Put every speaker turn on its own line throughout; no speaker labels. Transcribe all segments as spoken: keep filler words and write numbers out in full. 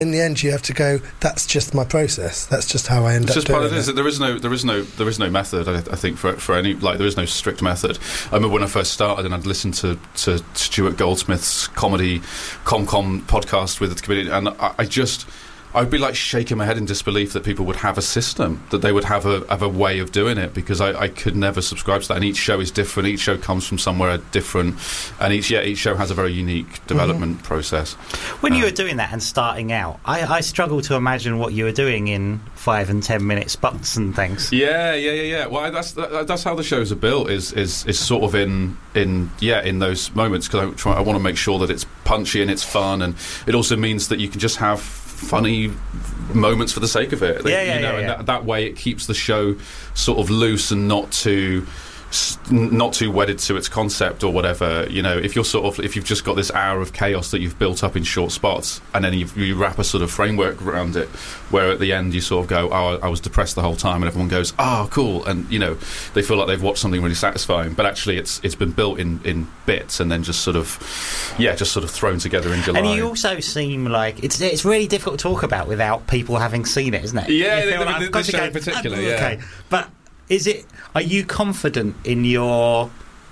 in the end, you have to go, that's just my process. That's just how I end
it's
up
just
doing
part of
it.
it. Is that there is no, there is no, there is no method. I, I think for for any like there is no strict method. I remember when I first started, and I'd listened to, to Stuart Goldsmith's comedy ComCom podcast with the comedian, and I, I just. I'd be like shaking my head in disbelief that people would have a system, that they would have a have a way of doing it, because I, I could never subscribe to that. And each show is different. Each show comes from somewhere different, and each yeah each show has a very unique development mm-hmm. process.
When um, you were
uh,
doing that and starting out, I, I struggle to imagine what you were doing in five and ten minute spots and things.
Yeah, yeah, yeah, yeah. Well, that's that, that's how the shows are built. Is is is sort of in in yeah in those moments, because I try I want to make sure that it's punchy and it's fun, and it also means that you can just have funny moments for the sake of it.
Yeah, yeah,
you know,
yeah,
and
yeah.
that, that way it keeps the show sort of loose and not too not too wedded to its concept or whatever. You know, if you're sort of if you've just got this hour of chaos that you've built up in short spots, and then you, you wrap a sort of framework around it, where at the end you sort of go, oh, I was depressed the whole time, and everyone goes, oh, cool, and you know, they feel like they've watched something really satisfying, but actually it's it's been built in in bits and then just sort of yeah just sort of thrown together in July.
And you also seem like it's it's really difficult to talk about without people having seen it, isn't it?
Yeah,
you feel
the,
like,
the,
I've got
this
to
show
go,
in particular,
oh,
yeah.
Okay, but is it? Are you confident in your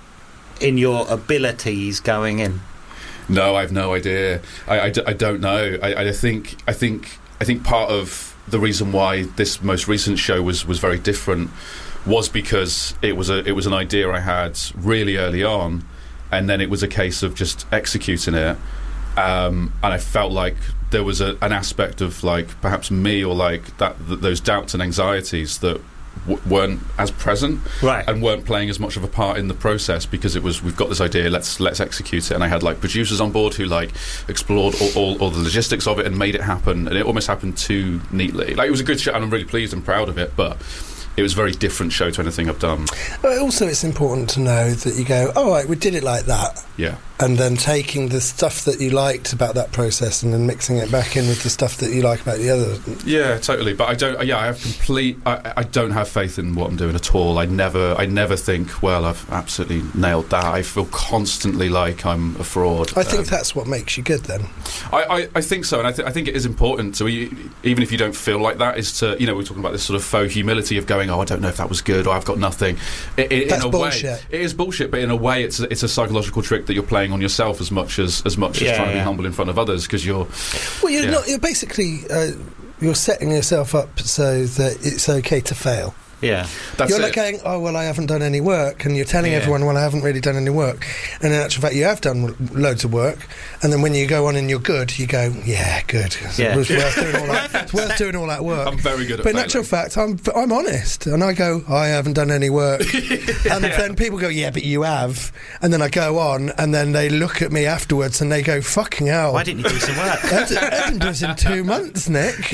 in your abilities going in?
No, I've no idea. I, I, d- I don't know. I, I think I think I think part of the reason why this most recent show was, was very different was because it was a it was an idea I had really early on, and then it was a case of just executing it. Um, and I felt like there was a, an aspect of like perhaps me or like that th- those doubts and anxieties that W- weren't as present,
right,
and weren't playing as much of a part in the process, because it was we've got this idea, let's let's execute it. And I had like producers on board who like explored all, all, all the logistics of it and made it happen, and it almost happened too neatly. Like, it was a good show and I'm really pleased and proud of it, but it was a very different show to anything I've done.
But also it's important to know that you go, oh right, we did it like that,
yeah,
and then taking the stuff that you liked about that process and then mixing it back in with the stuff that you like about the other.
Yeah, totally. But I don't. Yeah, I have complete. I, I don't have faith in what I'm doing at all. I never. I never think, well, I've absolutely nailed that. I feel constantly like I'm a fraud.
I think
um,
that's what makes you good. Then.
I, I, I think so, and I, th- I think it is important to, even if you don't feel like that, is to, you know, we're talking about this sort of faux humility of going, oh, I don't know if that was good, or I've got nothing. It, it,
that's
in a
bullshit.
way, it is bullshit, but in a way, it's a, it's a psychological trick that you're playing on yourself as much as as much
yeah,
as trying
yeah.
to be humble in front of others, because you're.
Well, you're
yeah.
not. You're basically uh, you're setting yourself up so that it's okay to fail.
Yeah,
That's
you're
it.
like going, oh well, I haven't done any work, and you're telling
Yeah.
everyone, well, I haven't really done any work, and in actual fact, you have done loads of work, and then when you go on and you're good, you go, yeah, good.
Yeah.
It was worth doing all that. It's worth doing all that work.
I'm very good at
But in
failing.
actual fact, I'm I'm honest, and I go, I haven't done any work, and then people go, yeah, but you have, and then I go on, and then they look at me afterwards, and they go, fucking hell.
why didn't you do some work?
I didn't do this in two months, Nick.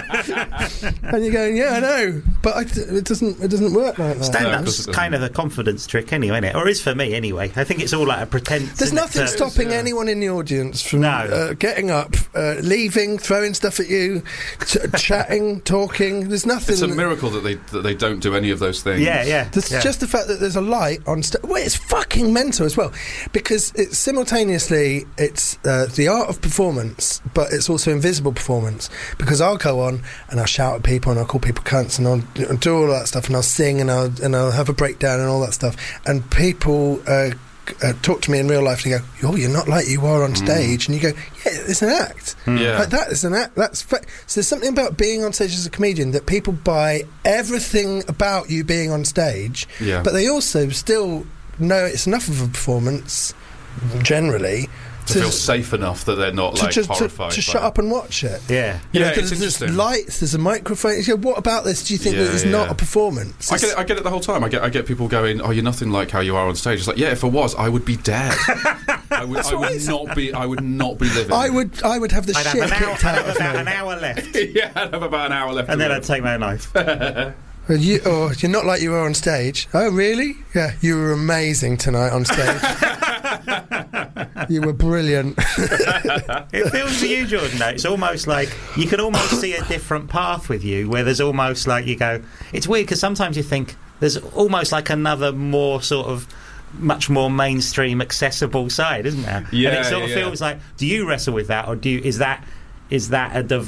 And you're going, yeah, I know, but I, it doesn't. It doesn't work like that.
Stand-up's
No,
kind of a confidence trick anyway, isn't it? Or is for me anyway. I think it's all like a pretense.
There's
isn't it,
nothing
to-
stopping
yeah.
anyone in the audience from
No.
uh, getting up, uh, leaving, throwing stuff at you, t- chatting, talking. There's nothing.
It's a miracle that they that they don't do any of those things.
Yeah, yeah.
There's
yeah.
just the fact that there's a light on stage. Well, it's fucking mental as well, because it's simultaneously it's uh, the art of performance, but it's also invisible performance. Because I'll go on and I'll shout at people and I'll call people cunts and I'll, I'll do all that stuff and I'll sing and I'll and I'll have a breakdown and all that stuff. And people uh, uh, talk to me in real life and they go, "Oh, you're not like you are on stage." And you go, "Yeah, it's an act.
Yeah.
Like, that is an act. That's fa-. So there's something about being on stage as a comedian that people buy everything about you being on stage,
Yeah.
but they also still know it's enough of a performance generally
To feel safe enough that they're not
to,
like
to, to,
horrified.
to
by
shut
it.
up and watch it.
Yeah.
You know,
Yeah,
'cause
it's
there's
interesting.
lights, there's a microphone. You go, what about this? Do you think
Yeah,
that it's
yeah,
not
yeah.
a performance?
I get, it, I get it the whole time. I get I get people going, "Oh, you're nothing like how you are on stage." It's like, yeah, if I was, I would be dead. I would, I would not be. I would not be living.
I would, I would have the
I'd
shit
have, an hour,
kicked
I'd
out
have
of
about
me.
an hour left,
yeah, I'd have about an hour left.
and
to
then
live.
I'd take my own life.
Well, you, oh, you're not like you were on stage. Oh, really? Yeah, you were amazing tonight on stage. You were brilliant.
It feels for you, Jordan, though. It's almost like you can almost see a different path with you, where there's almost like you go. It's weird because sometimes you think there's almost like another more sort of much more mainstream accessible side, isn't there?
Yeah,
and it sort
yeah,
of
yeah.
feels like, do you wrestle with that, or do you, is that is that a